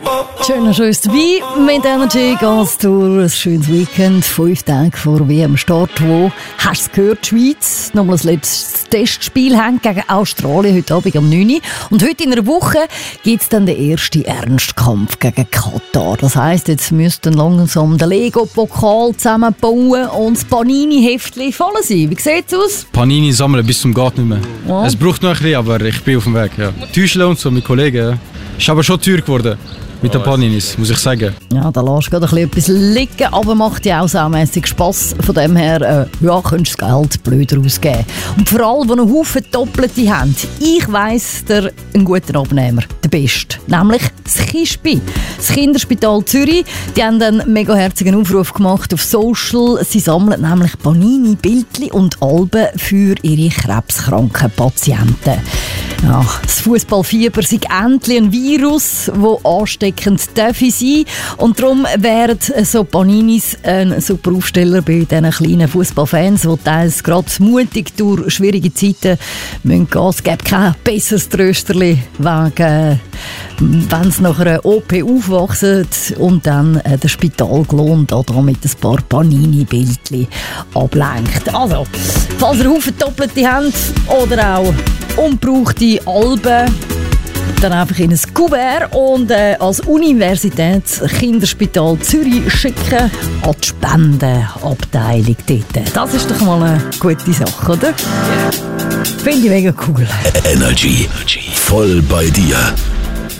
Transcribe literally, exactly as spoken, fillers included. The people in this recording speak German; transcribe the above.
Schöner schon ist dabei. Mit Energy geht's durch ein schönes Weekend. Fünf Tage vor W M-Start. Wo hast du es gehört? Die Schweiz nochmal das letzte Testspiel haben gegen Australien heute Abend um neun Uhr. Und heute in einer Woche gibt es dann den ersten Ernstkampf gegen Katar. Das heisst, jetzt müsste dann langsam der Lego-Pokal zusammenbauen und das Panini-Heftchen voll sein. Wie sieht's aus? Panini sammeln bis zum geht nicht mehr. Ja. Es braucht noch ein bisschen, aber ich bin auf dem Weg. Ja. Täuscheln und so mit Kollegen. Ja. Ist aber schon teuer geworden. Mit den Paninis, muss ich sagen. Ja, da lässt du gerade ein bisschen etwas liegen, aber macht ja auch saumässig Spass. Von dem her, äh, ja, könntest du das Geld blöder ausgeben. Und vor allem, die einen Haufen Doppelte haben. Ich weiss, der ein guter Abnehmer, der Beste. Nämlich das Kispi. Das Kinderspital Zürich. Die haben einen mega herzigen Aufruf gemacht auf Social. Sie sammeln nämlich Panini-Bildchen und Alben für ihre krebskranken Patienten. Ja, das Fußballfieber sei endlich ein Virus, das ansteckend darf sein. Und darum wären so Paninis ein super Aufsteller bei diesen kleinen Fußballfans, die teils gerade mutig durch schwierige Zeiten gehen müssen. Es gibt kein besseres Trösterli, wegen, wenn sie nach einer O P aufwachsen und dann äh, der Spitalgelohn da mit ein paar Panini-Bildchen ablenkt. Also, falls ihr Haufen Doppelte habt oder auch ungebrauchte Alben, dann einfach in ein Kuvert und äh, als Universitätskinderspital Zürich schicken an die Spendenabteilung dort. Das ist doch mal eine gute Sache, oder? Finde ich mega cool. Energy, voll bei dir.